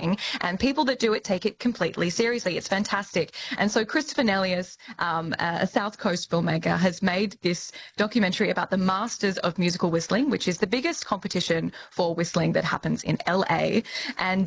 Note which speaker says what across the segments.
Speaker 1: thing, and people that do it take it completely seriously. It's fantastic. And so Christopher Nelius, a South Coast filmmaker, has made this documentary about the Masters of Musical Whistling, which is the biggest competition for whistling that happens in LA. And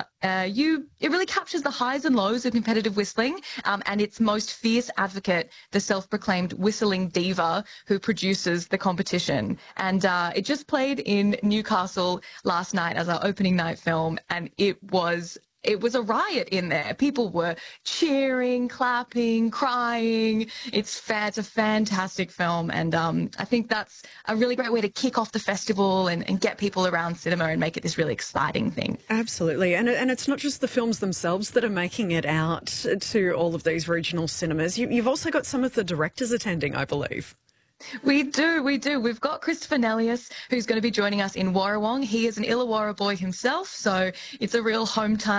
Speaker 1: it really captures the highs and lows of competitive whistling, and its most fierce advocate, the self-proclaimed whistling diva who produces the competition. And it just played in Newcastle last night as our opening night film, and it was a riot in there. People were cheering, clapping, crying. It's a fantastic film, and I think that's a really great way to kick off the festival and get people around cinema and make it this really exciting thing.
Speaker 2: Absolutely, and it's not just the films themselves that are making it out to all of these regional cinemas. You've also got some of the directors attending, I believe.
Speaker 1: We do. We've got Christopher Nelius, who's going to be joining us in Warrawong. He is an Illawarra boy himself, so it's a real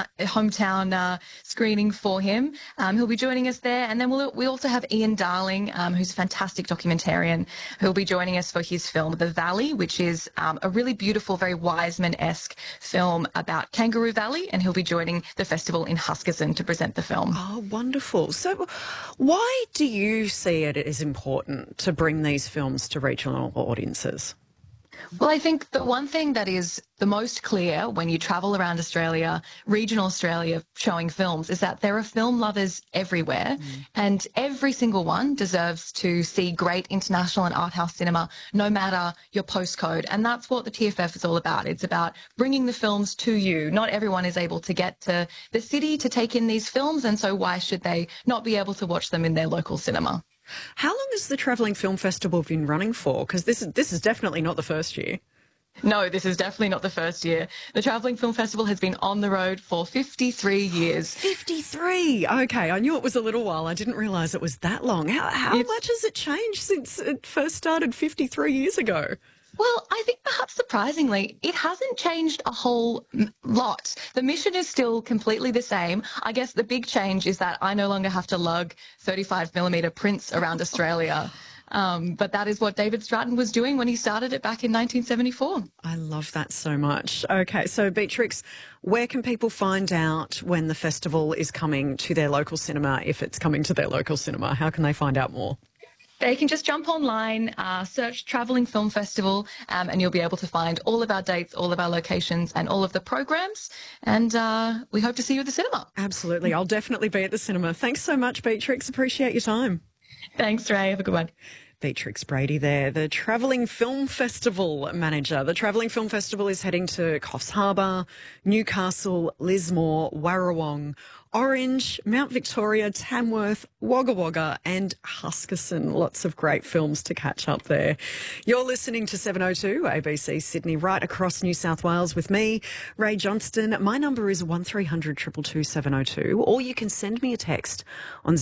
Speaker 1: hometown screening for him. He'll be joining us there. And then we also have Ian Darling, who's a fantastic documentarian, who'll be joining us for his film The Valley, which is a really beautiful, very Wiseman-esque film about Kangaroo Valley, and he'll be joining the festival in Huskisson to present the film.
Speaker 2: Oh, wonderful. So why do you see it as important to bring these films to regional audiences?
Speaker 1: Well, I think the one thing that is the most clear when you travel around Australia, regional Australia, showing films, is that there are film lovers everywhere, and every single one deserves to see great international and art house cinema, no matter your postcode. And that's what the TFF is all about. It's about bringing the films to you. Not everyone is able to get to the city to take in these films, and so why should they not be able to watch them in their local cinema?
Speaker 2: How long has the Travelling Film Festival been running for? Because this is definitely not the first year.
Speaker 1: No, this is definitely not the first year. The Travelling Film Festival has been on the road for 53 years.
Speaker 2: 53? Okay, I knew it was a little while. I didn't realise it was that long. How much has it changed since it first started 53 years ago?
Speaker 1: Well, I think perhaps surprisingly, it hasn't changed a whole lot. The mission is still completely the same. I guess the big change is that I no longer have to lug 35mm prints around Australia. But that is what David Stratton was doing when he started it back in 1974.
Speaker 2: I love that so much. Okay, so Beatrix, where can people find out when the festival is coming to their local cinema, if it's coming to their local cinema? How can they find out more?
Speaker 1: They can just jump online, search Travelling Film Festival, and you'll be able to find all of our dates, all of our locations, and all of the programs. And we hope to see you at the cinema.
Speaker 2: Absolutely. I'll definitely be at the cinema. Thanks so much, Beatrix. Appreciate your time.
Speaker 1: Thanks, Ray. Have a good one.
Speaker 2: Beatrix Brady there, the Travelling Film Festival manager. The Travelling Film Festival is heading to Coffs Harbour, Newcastle, Lismore, Warrawong, Orange, Mount Victoria, Tamworth, Wagga Wagga and Huskisson. Lots of great films to catch up there. You're listening to 702 ABC Sydney, right across New South Wales with me, Ray Johnston. My number is 1300 222 702, or you can send me a text on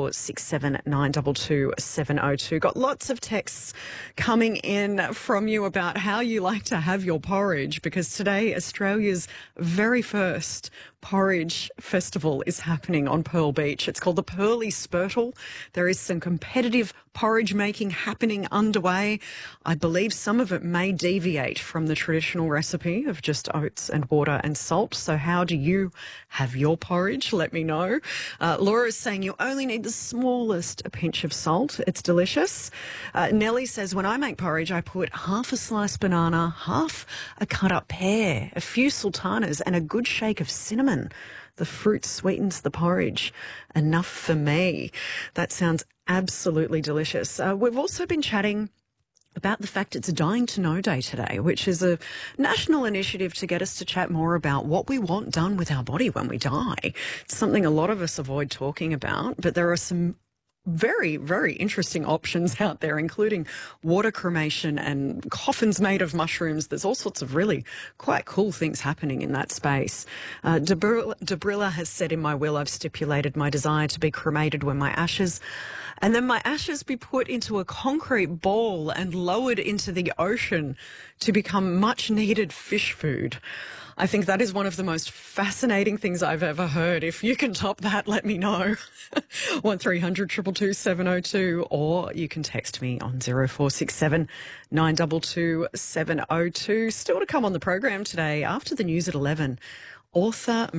Speaker 2: 0467 922 702. Got lots of texts coming in from you about how you like to have your porridge, because today Australia's very first porridge festival is happening on Pearl Beach. It's called the Pearly Spurtle. There is some competitive porridge making happening underway. I believe some of it may deviate from the traditional recipe of just oats and water and salt. So how do you have your porridge? Let me know. Laura is saying you only need the smallest pinch of salt. It's delicious. Nellie says, when I make porridge, I put half a sliced banana, half a cut up pear, a few sultanas and a good shake of cinnamon. The fruit sweetens the porridge. Enough for me. That sounds absolutely delicious. We've also been chatting about the fact it's Dying to Know Day today, which is a national initiative to get us to chat more about what we want done with our body when we die. It's something a lot of us avoid talking about, but there are some very, very interesting options out there, including water cremation and coffins made of mushrooms. There's all sorts of really quite cool things happening in that space. Debrilla has said, in my will, I've stipulated my desire to be cremated when my ashes, and then my ashes be put into a concrete ball and lowered into the ocean to become much needed fish food. I think that is one of the most fascinating things I've ever heard. If you can top that, let me know. 1300 222 702, or you can text me on 0467 922 702. Still to come on the program today, after the news at 11, author